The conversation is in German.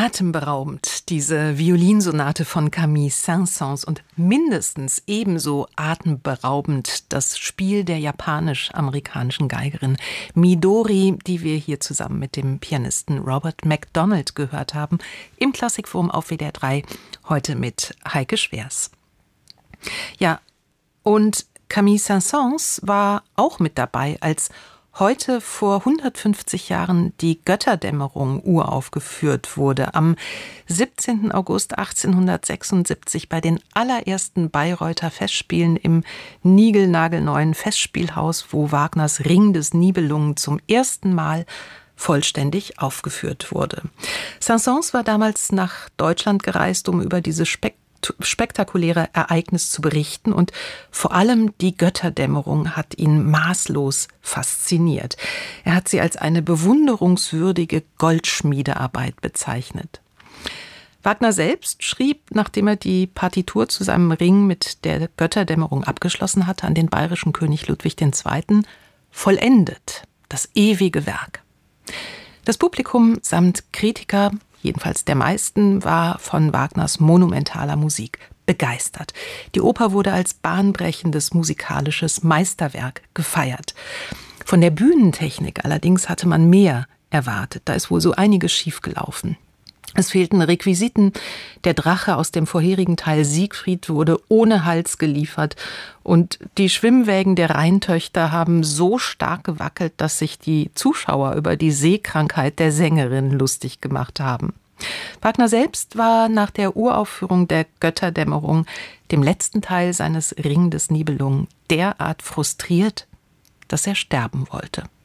Atemberaubend, diese Violinsonate von Camille Saint-Saëns, und mindestens ebenso atemberaubend das Spiel der japanisch-amerikanischen Geigerin Midori, die wir hier zusammen mit dem Pianisten Robert MacDonald gehört haben, im Klassikforum auf WDR 3, heute mit Heike Schwers. Ja, und Camille Saint-Saëns war auch mit dabei, als heute vor 150 Jahren die Götterdämmerung uraufgeführt wurde. Am 17. August 1876 bei den allerersten Bayreuther Festspielen im niegelnagelneuen Festspielhaus, wo Wagners Ring des Nibelungen zum ersten Mal vollständig aufgeführt wurde. Saint-Saëns war damals nach Deutschland gereist, um über dieses spektakuläre Ereignis zu berichten, und vor allem die Götterdämmerung hat ihn maßlos fasziniert. Er hat sie als eine bewunderungswürdige Goldschmiedearbeit bezeichnet. Wagner selbst schrieb, nachdem er die Partitur zu seinem Ring mit der Götterdämmerung abgeschlossen hatte, an den bayerischen König Ludwig II.: vollendet, das ewige Werk. Das Publikum samt Kritiker, jedenfalls der meisten, war von Wagners monumentaler Musik begeistert. Die Oper wurde als bahnbrechendes musikalisches Meisterwerk gefeiert. Von der Bühnentechnik allerdings hatte man mehr erwartet. Da ist wohl so einiges schiefgelaufen. Es fehlten Requisiten. Der Drache aus dem vorherigen Teil Siegfried wurde ohne Hals geliefert. Und die Schwimmwägen der Rheintöchter haben so stark gewackelt, dass sich die Zuschauer über die Seekrankheit der Sängerin lustig gemacht haben. Wagner selbst war nach der Uraufführung der Götterdämmerung, dem letzten Teil seines Ring des Nibelungen, derart frustriert, dass er sterben wollte.